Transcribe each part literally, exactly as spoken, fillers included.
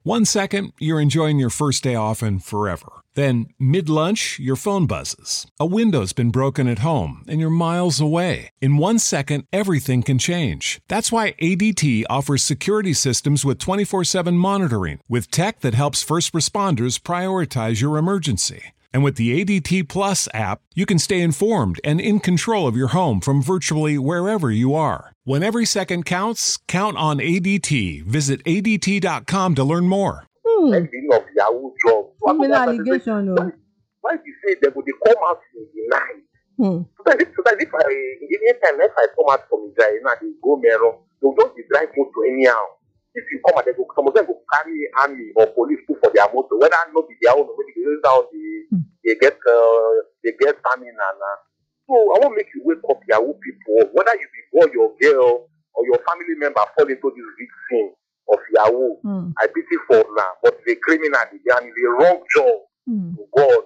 One second, you're enjoying your first day off and forever. Then, mid-lunch, your phone buzzes. A window's been broken at home and you're miles away. In one second, everything can change. That's why A D T offers security systems with twenty-four seven monitoring, with tech that helps first responders prioritize your emergency. And with the A D T Plus app, you can stay informed and in control of your home from virtually wherever you are. When every second counts, count on A D T. Visit A D T dot com to learn more. Hmm. Like the of Yahoo job. Criminal allegation. Why, why do you say they would come out in the night? Hmm. So that if, so that if I, in the meantime, if I come out from the you know, they go mirror, they'll just be drive motor anyhow. If you come and they go, some of them will carry army or police too for their motor, whether not be their own, whether they use down the, hmm. they get, uh, they get stamina. Uh. So I want to make you wake up Yahoo people, whether you be boy, your girl, or your family member fall into this big sin of Yahoo. Mm. I pity for now, but the criminal, and the wrong job mm. to God.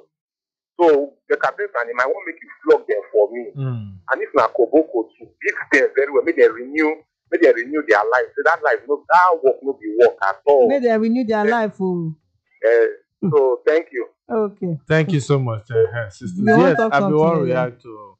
So the campaign and I want to make you flog them for me. Mm. And if na Koboko to beat them very well, make they renew, make they renew their life. So that life, no, that work no be work at all. Make they renew their yeah. life. Oh. Uh, so thank you. Okay. Thank you so much, uh, sisters. Yes, I will want to react to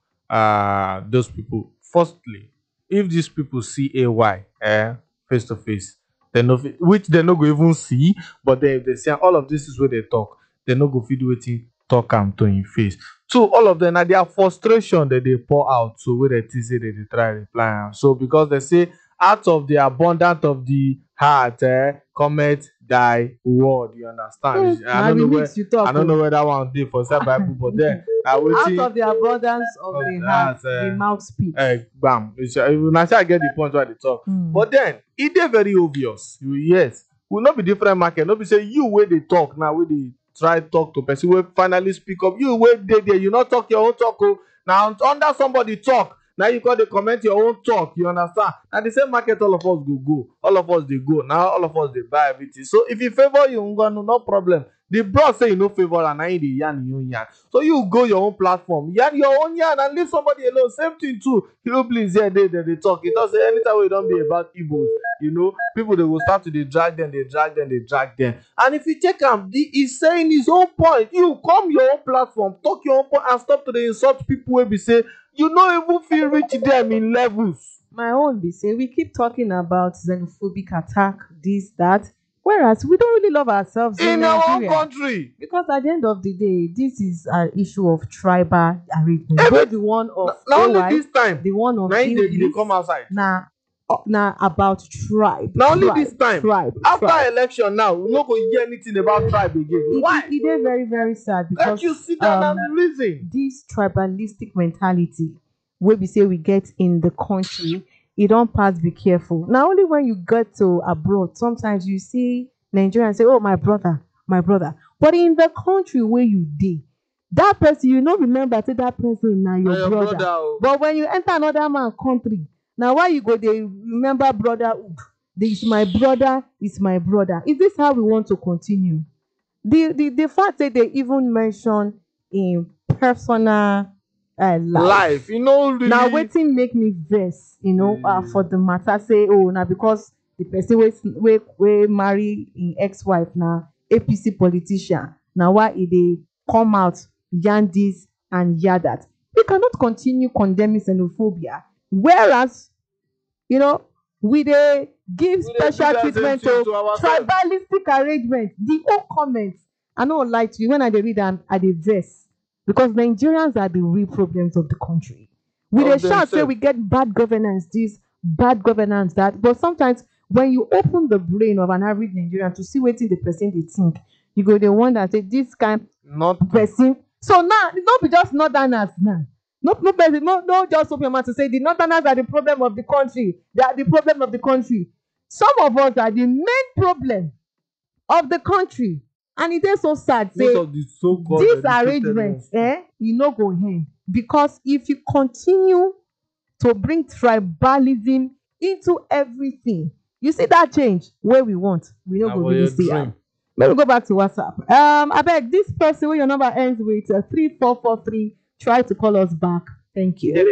uh, those people. Firstly, if these people see A Y eh, face to face, they know which they no go even see, but they they say all of this is where they talk. They no go feed waiting talk am to in face. So all of them are their frustration that they pour out. So where they say that they try to reply. So because they say out of the abundance of the heart, eh, comment thy word. You understand? Mm, I don't know where talk, I don't know where that one did for some Bible, but then out of the abundance of, of the heart, uh, the mouth speaks. Uh, bam! Now I get the point where they talk. Mm. But then it is very obvious. Yes, will not be different market. Not be say you where they talk now. Where they try talk to person, where finally speak up. You where they there. You not talk your own talk. Oh. Now under somebody talk. Now you got to comment your own talk, you understand? And the same market, all of us go go. All of us, they go. Now all of us, they buy everything. So if you favor you, no problem. The bros say you no favor and I the yan you yan. So you go your own platform, yan your own yan and leave somebody alone. Same thing too. You please yeah, they, they, they talk. It doesn't anytime we don't be about Igbos. You know, people they will start to they drag them, they drag them, they drag them. And if you check him, he's saying his own point. You come your own platform, talk your own point and stop to the insult people where be say you no even feel reach them in levels. My own be say we keep talking about xenophobic attack, this, that. Whereas we don't really love ourselves in, in Nigeria. our own country. Because at the end of the day, this is an issue of tribal arrangement. Both the one of now only this time, the one of now they, they come outside. Now, now about tribe. Now only tribe, this time. Tribe. After tribe. election now, we not going to hear anything about tribe again. It, Why? It is very, very sad because Can't you sit down um, and reason? This tribalistic mentality where we say we get in the country, you don't pass be careful. Not only when you get to abroad, sometimes you see Nigerians say, oh, my brother, my brother. But in the country where you did, that person, you don't remember say that person now your, your brother. brother oh. But when you enter another man's country, now why you go they remember brotherhood? This is my brother, is my brother. Is this how we want to continue? The the, the fact that they even mention in personal uh, life. life, you know. Really... Now waiting make me vex, you know, mm. uh, for the matter say, oh, now because the person we we we marry in ex-wife now, A P C politician. Now why if they come out yarn this and yarn that? We cannot continue condemning xenophobia. Whereas, you know, we they give we special they treatment to, to tribalistic arrangement. The whole comments, I don't lie to you when I read them at the verse. Because Nigerians are the real problems of the country. We they shout say we get bad governance, this, bad governance, that. But sometimes when you open the brain of an average Nigerian to see what the person they think, you go the one that say this kind not person. So now it's not be just northerners now. Not no person, no, no just open your mouth to say the northerners are the problem of the country. They are the problem of the country. Some of us are the main problem of the country. And it is so sad. Say, so these arrangements, eh, you know, go ahead. Because if you continue to bring tribalism into everything, you see that change where we want. We don't go really see it. Let me go back to WhatsApp. Um, I beg this person where your number ends with uh, three four four three. Try to call us back. Thank you.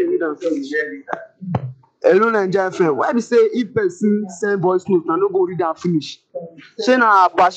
Hello, Nigerian friend. Why be say if person send voice note, I no go read and finish? Say na